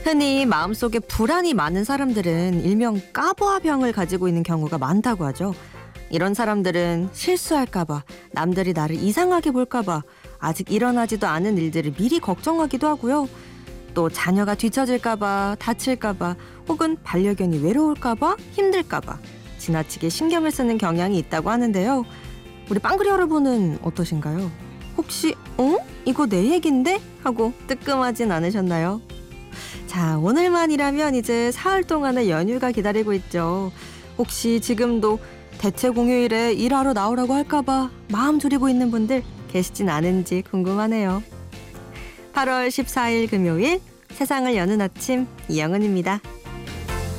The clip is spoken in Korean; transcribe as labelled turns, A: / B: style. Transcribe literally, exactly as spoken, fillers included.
A: 흔히 마음속에 불안이 많은 사람들은 일명 까부아병을 가지고 있는 경우가 많다고 하죠. 이런 사람들은 실수할까봐, 남들이 나를 이상하게 볼까봐 아직 일어나지도 않은 일들을 미리 걱정하기도 하고요. 또 자녀가 뒤처질까봐, 다칠까봐, 혹은 반려견이 외로울까봐, 힘들까봐 지나치게 신경을 쓰는 경향이 있다고 하는데요. 우리 빵그리 여러분은 어떠신가요? 혹시 어? 이거 내 얘긴데? 하고 뜨끔하진 않으셨나요? 자, 오늘만이라면 이제 사흘 동안의 연휴가 기다리고 있죠. 혹시 지금도 대체 공휴일에 일하러 나오라고 할까봐 마음 졸이고 있는 분들 계시진 않은지 궁금하네요. 팔월 십사일 금요일, 세상을 여는 아침, 이영은입니다.